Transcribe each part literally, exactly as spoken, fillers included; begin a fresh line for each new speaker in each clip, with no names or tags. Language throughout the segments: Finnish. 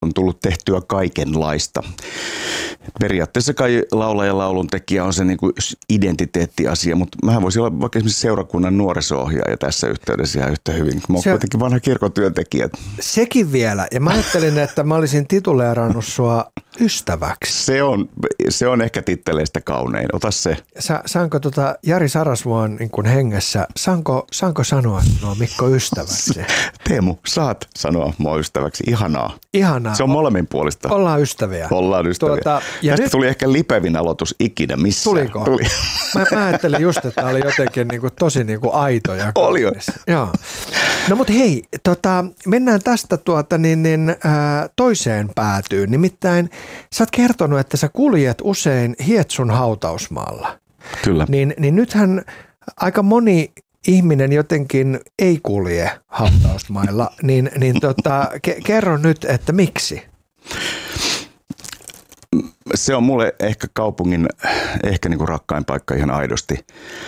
on tullut tehtyä kaikenlaista. Periaatteessa kai laulaja laulun tekijä on se niin kuin identiteettiasia, mutta mähän voisin olla vaikka esimerkiksi seurakunnan nuoriso-ohjaaja tässä yhteydessä ihan yhtä hyvin. Mä oon kuitenkin vanha kirkon työntekijä.
Sekin vielä. Ja mä ajattelin, että mä olisin tituleerannut sua ystäväksi.
Se on, se on ehkä titteleistä kaunein. Ota se.
Sa, saanko tota Jari Sarasvuon niin kuin hengessä, saanko, saanko sanoa no Mikko ystäväksi?
Teemu, saat sanoa mua ystäväksi. Ihanaa.
Ihanaa.
Se on molemminpuolista.
Ollaan ystäviä.
Ollaan ystäviä. Tuota, ja Tästä nyt... tuli ehkä lipevin aloitus ikinä missään.
Tuliko?
Tuli.
Mä, mä ajattelin just, että oli jotenkin niin kuin tosi niin kuin aito ja
oli jo.
Joo. No mutta hei, tota, mennään tästä tuota, niin, niin, ää, toiseen päätyyn. Nimittäin sä oot kertonut, että sä kuljet usein Hietsun hautausmaalla.
Kyllä.
Niin, niin nythän aika moni ihminen jotenkin ei kulje hautausmailla, niin, niin tota, ke- kerro nyt, että miksi?
Se on mulle ehkä kaupungin ehkä niin kuin rakkain paikka ihan aidosti.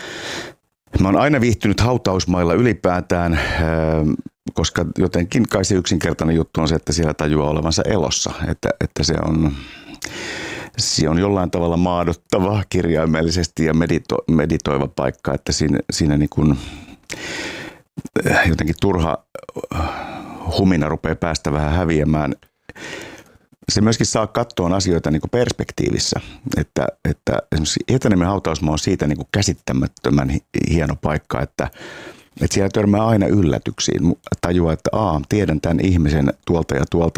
Mä oon aina viihtynyt hautausmailla ylipäätään, koska jotenkin kai se yksinkertainen juttu on se, että siellä tajuaa olevansa elossa, että, että se on... Se on jollain tavalla maadottava kirjaimellisesti ja medito- meditoiva paikka, että siinä, siinä niin kuin jotenkin turha humina rupeaa päästä vähän häviämään. Se myöskin saa katsoa asioita niin kuin perspektiivissä, että, että esimerkiksi Hietaniemen hautausmaa on siitä niin kuin käsittämättömän hieno paikka, että, että siellä törmää aina yllätyksiin. Tajuaa, että aa, tiedän tämän ihmisen tuolta ja tuolta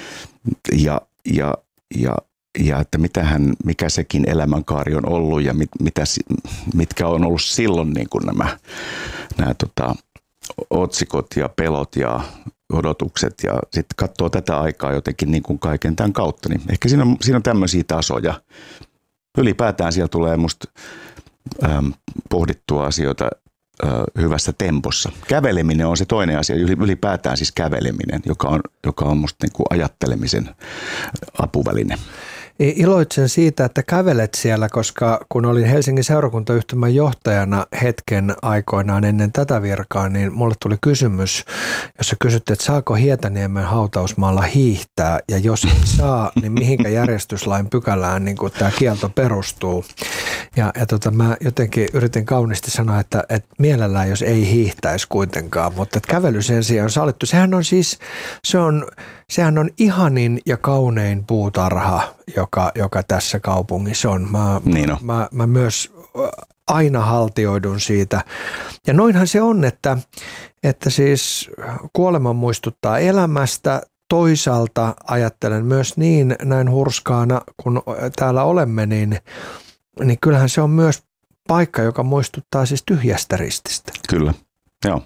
ja, ja, ja Ja että mitähän, mikä sekin elämänkaari on ollut ja mit, mitä, mitkä on ollut silloin niin kuin nämä, nämä tota, otsikot ja pelot ja odotukset. Ja sitten katsoo tätä aikaa jotenkin niin kuin kaiken tämän kautta. Niin ehkä siinä on, siinä on tämmöisiä tasoja. Ylipäätään siellä tulee musta ähm, pohdittua asioita äh, hyvässä tempossa. Käveleminen on se toinen asia. Ylipäätään siis käveleminen, joka on, joka on musta niin kuin ajattelemisen apuväline.
Iloitsen siitä, että kävelet siellä, koska kun olin Helsingin seurakuntayhtymän johtajana hetken aikoinaan ennen tätä virkaa, niin mulle tuli kysymys, jossa kysyttiin, että saako Hietaniemen hautausmaalla hiihtää, ja jos ei saa, niin mihinkä järjestyslain pykälään niin kuin tämä kielto perustuu. Ja, ja tota, mä jotenkin yritin kauniisti sanoa, että, että mielellään jos ei hiihtäisi kuitenkaan, mutta että kävely sen sijaan on sallittu. Sehän on siis, se on, sehän on ihanin ja kaunein puutarha, joka, joka tässä kaupungissa on. Mä,
niin on.
Mä, mä myös aina haltioidun siitä. Ja noinhan se on, että, että siis kuolema muistuttaa elämästä. Toisaalta ajattelen myös niin, näin hurskaana kun täällä olemme, niin, niin kyllähän se on myös paikka, joka muistuttaa siis tyhjästä rististä.
Kyllä, joo.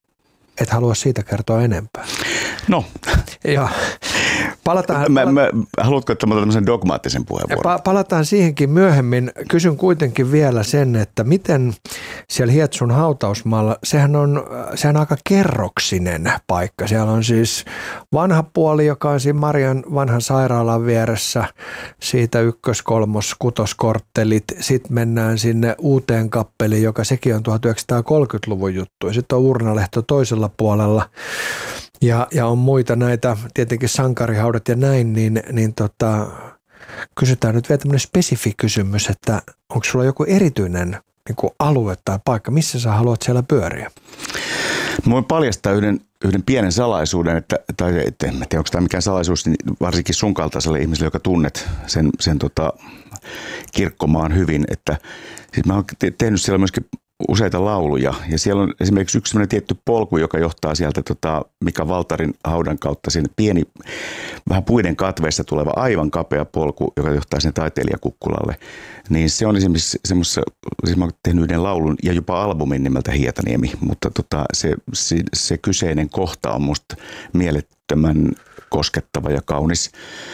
Et halua siitä kertoa enempää.
No.
Joo. Palataan,
mä, mä, haluatko, että mä otan tämmöisen dogmaattisen puheenvuoron?
Palataan siihenkin myöhemmin. Kysyn kuitenkin vielä sen, että miten siellä Hietsun hautausmaalla, sehän on, sehän on aika kerroksinen paikka. Siellä on siis vanha puoli, joka on siinä Marian vanhan sairaalan vieressä, siitä ykkös-, kolmos-, kutoskorttelit. Sitten mennään sinne uuteen kappeliin, joka sekin on tuhatyhdeksänsataakolmekymmentäluvun juttu. Sitten on Urnalehto toisella puolella. Ja, ja on muita näitä, tietenkin sankarihaudat ja näin, niin, niin tota, kysytään nyt vielä tämmöinen spesifi kysymys, että onko sulla joku erityinen niin kuin alue tai paikka, missä sä haluat siellä pyöriä?
Mä voin paljastaa yhden, yhden pienen salaisuuden, että, tai en tiedä, onko tämä mikään salaisuus, niin varsinkin sun kaltaiselle ihmiselle, joka tunnet sen, sen tota, kirkkomaan hyvin, että siis mä oon tehnyt siellä myöskin useita lauluja, ja siellä on esimerkiksi yksi sellainen tietty polku, joka johtaa sieltä tota Mika Valtarin haudan kautta sinne pieni, vähän puiden katveessa tuleva aivan kapea polku, joka johtaa sinne taiteilijakukkulalle. Niin se on esimerkiksi semmoisessa, siis mä oon tehnyt yhden laulun ja jopa albumin nimeltä Hietaniemi, mutta tota, se, se, se kyseinen kohta on musta mielettömän koskettava ja kaunis.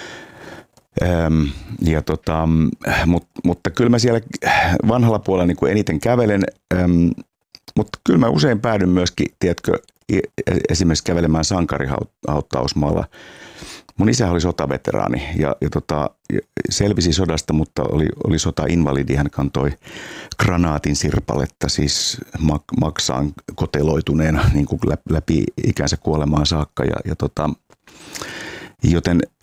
Ähm, ja tota, mut, mutta kyllä mä siellä vanhalla puolella niin kuin eniten kävelen, ähm, mutta kyllä mä usein päädyn myöskin, tiedätkö, esimerkiksi kävelemään sankarihauttausmaalla. Mun isä oli sotaveteraani ja, ja tota, selvisi sodasta, mutta oli, oli sota-invalidi. Hän kantoi granaatin sirpaletta, siis mak, maksaan koteloituneena niin kuin läpi ikänsä kuolemaan saakka. Ja, ja tota, Joten